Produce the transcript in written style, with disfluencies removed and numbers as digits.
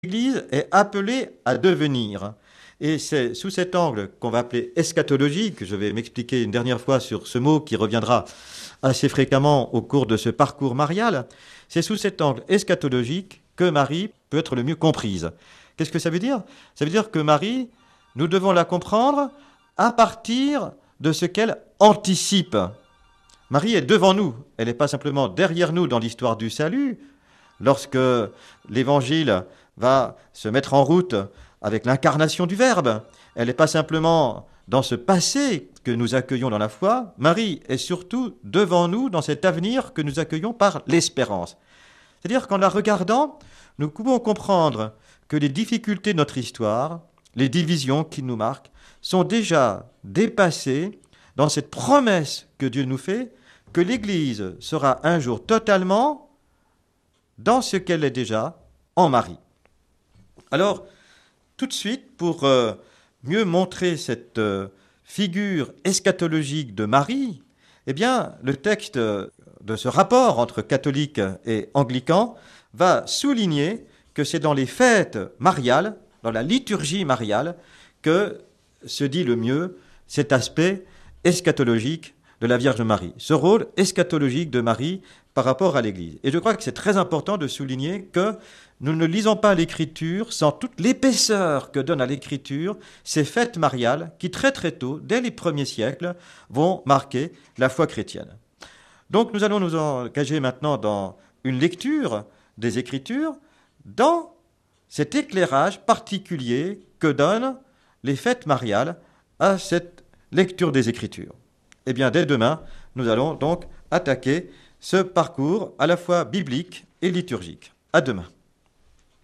l'Église est appelée à devenir. Et c'est sous cet angle qu'on va appeler eschatologique, je vais m'expliquer une dernière fois sur ce mot qui reviendra assez fréquemment au cours de ce parcours marial, c'est sous cet angle eschatologique que Marie peut être le mieux comprise. Qu'est-ce que ça veut dire? Ça veut dire que Marie, nous devons la comprendre à partir de ce qu'elle anticipe. Marie est devant nous, elle n'est pas simplement derrière nous dans l'histoire du salut. Lorsque l'Évangile va se mettre en route avec l'incarnation du Verbe, elle n'est pas simplement dans ce passé que nous accueillons dans la foi, Marie est surtout devant nous dans cet avenir que nous accueillons par l'espérance. C'est-à-dire qu'en la regardant, nous pouvons comprendre que les difficultés de notre histoire, les divisions qui nous marquent, sont déjà dépassées dans cette promesse que Dieu nous fait, que l'Église sera un jour totalement dans ce qu'elle est déjà en Marie. Alors, tout de suite, pour mieux montrer cette figure eschatologique de Marie, eh bien, le texte de ce rapport entre catholiques et anglicans va souligner que c'est dans les fêtes mariales, dans la liturgie mariale, que se dit le mieux cet aspect eschatologique de la Vierge Marie, ce rôle eschatologique de Marie par rapport à l'Église. Et je crois que c'est très important de souligner que nous ne lisons pas l'Écriture sans toute l'épaisseur que donne à l'Écriture ces fêtes mariales qui très très tôt, dès les premiers siècles, vont marquer la foi chrétienne. Donc nous allons nous engager maintenant dans une lecture des Écritures, dans cet éclairage particulier que donnent les fêtes mariales à cette lecture des Écritures. Eh bien, dès demain, nous allons donc attaquer ce parcours à la fois biblique et liturgique. À demain.